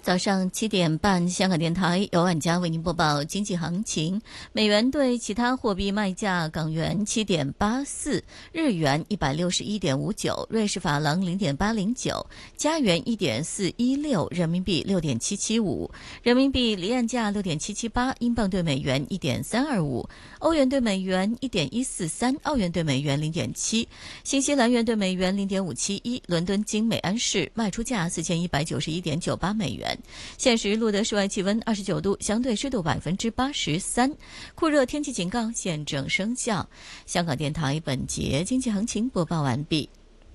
早上7点半，香港电台由晚佳为您播报经济行情。美元对其他货币卖价：港元7.84，日元161.59，瑞士法郎0.809，加元1.416，人民币6.775，人民币离岸价6.778，英镑对美元1.325，欧元对美元1.143，澳元对美元0.7，新西兰元对美元0.571。伦敦金每安士卖出价4191.98美元。现时录得室外气温29度，相对湿度83%，酷热天气警告现正生效。香港电台本节经济行情播报完毕。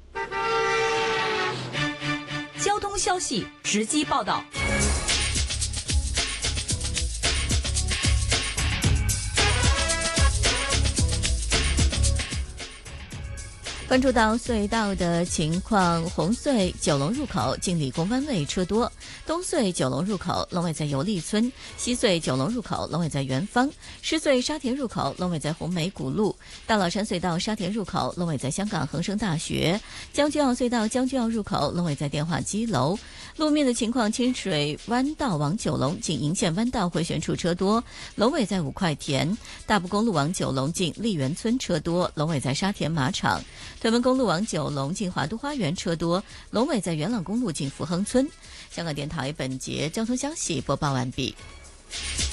交通消息直击报道。 关注到隧道的情况，红隧九龙入口进理工湾位车多，东隧九龙入口龙尾在油丽村，西隧九龙入口龙尾在元芳，狮隧沙田入口龙尾在红梅古路，大老山隧道沙田入口龙尾在香港恒生大学，将军澳隧道将军澳入口龙尾在电话机楼。路面的情况，清水湾道往九龙进银线湾道回旋处车多，龙尾在五块田，大埔公路往九龙进丽园村车多，龙尾在沙田马场，屯门公路往九龙进华都花园车多，龙尾在元朗公路进福亨村。香港电台本节交通消息播报完毕。